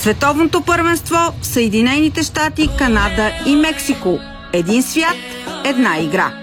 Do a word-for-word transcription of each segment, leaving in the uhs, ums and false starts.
Световното първенство в Съединените щати, Канада и Мексико. Един свят, една игра.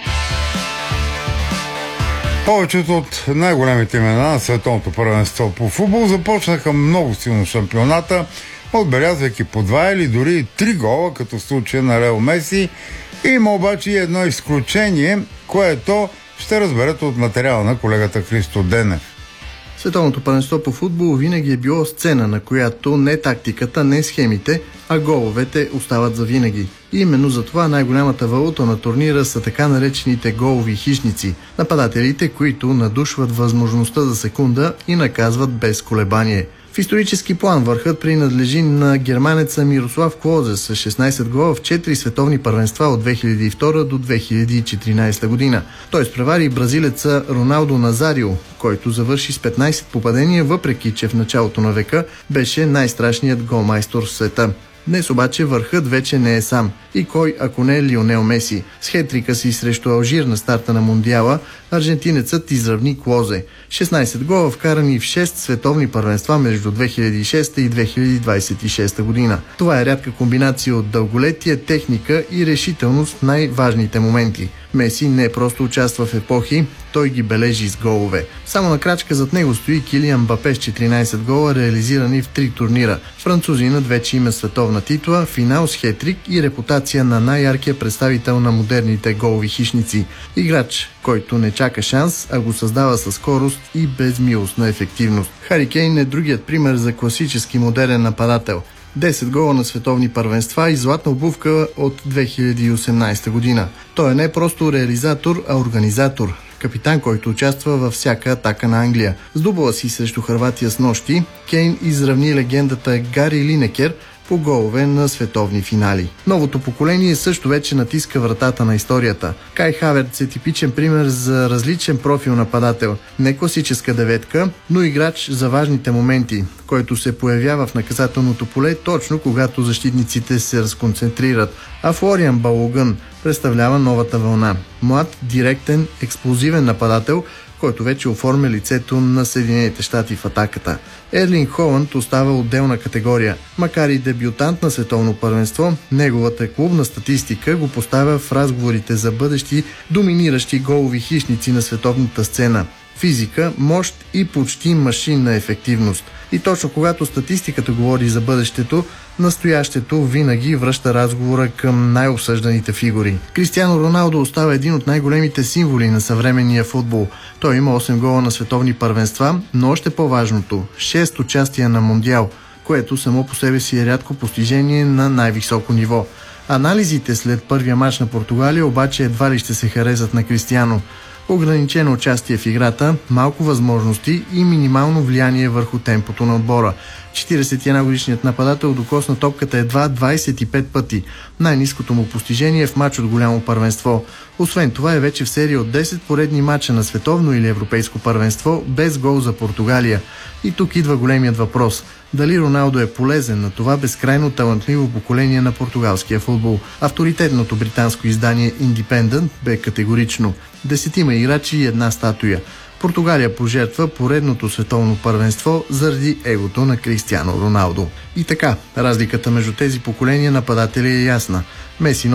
Повечето от най-големите имена на световното първенство по футбол започнаха много силно шампионата, отбелязвайки по два или дори три гола, като в случая на Лео Меси. Има обаче и едно изключение, което ще разберете от материала на колегата Христо Денев. Световното първенство по футбол винаги е било сцена, на която не тактиката, не схемите, а головете остават за винаги. И именно за това най-голямата валута на турнира са така наречените голови хищници, нападателите, които надушват възможността за секунда и наказват без колебание. В исторически план върхът принадлежи на германеца Мирослав Клозе с шестнайсет гола в четири световни първенства от две хиляди и втора до две хиляди и четиринайсета година. Той изпревари бразилеца Роналдо Назарио, който завърши с петнайсет попадения, въпреки че в началото на века беше най-страшният голмайстор в света. Днес обаче върхът вече не е сам. И кой, ако не е Лионел Меси? С хетрика си срещу Алжир на старта на Мондиала, аржентинецът изравни Клозе. шестнайсет гола вкарани в шест световни първенства между две хиляди и шеста и две хиляди двайсет и шеста година. Това е рядка комбинация от дълголетие, техника и решителност в най-важните моменти. Меси не просто участва в епохи, той ги бележи с голове. Само на крачка зад него стои Килиан Мбапе с четиринайсет гола, реализирани в три турнира. Французинът вече има световна титла, финал с хетрик и репутация на най-яркия представител на модерните голови хищници. Играч, който не чака шанс, а го създава със скорост и безмилостна ефективност. Хари Кейн е другият пример за класически модерен нападател. десет гола на световни първенства и златна обувка от две хиляди и осемнайсета година. Той е не просто реализатор, а организатор. Капитан, който участва във всяка атака на Англия. С дубла си срещу Хърватия с нощи, Кейн изравни легендата Гари Линекер по голове на световни финали. Новото поколение също вече натиска вратата на историята. Кай Хаверц е типичен пример за различен профил нападател. Не класическа деветка, но играч за важните моменти, който се появява в наказателното поле точно когато защитниците се разконцентрират. А Флориан Балогън представлява новата вълна. Млад, директен, експлозивен нападател, който вече оформя лицето на Съединените щати в атаката. Ерлинг Холанд остава отделна категория. Макар и дебютант на световно първенство, неговата клубна статистика го поставя в разговорите за бъдещи доминиращи голови хищници на световната сцена. Физика, мощ и почти машинна ефективност. И точно когато статистиката говори за бъдещето, настоящето винаги връща разговора към най-обсъжданите фигури. Кристиано Роналдо остава един от най-големите символи на съвременния футбол. Той има осем гола на световни първенства, но още по-важното – шест участия на Мондиал, което само по себе си е рядко постижение на най-високо ниво. Анализите след първия мач на Португалия обаче едва ли ще се харесат на Кристиано. Ограничено участие в играта, малко възможности и минимално влияние върху темпото на отбора. четирийсет и една годишният нападател докосна топката едва двайсет и пет пъти. Най-ниското му постижение е в мач от голямо първенство. Освен това е вече в серия от десет поредни мача на световно или европейско първенство без гол за Португалия. И тук идва големият въпрос. Дали Роналдо е полезен на това безкрайно талантливо поколение на португалския футбол? Авторитетното британско издание Independent бе категорично. Десетима играчи и една статуя. Португалия пожертва поредното световно първенство заради егото на Кристиано Роналдо. И така, разликата между тези поколения нападатели е ясна. Меси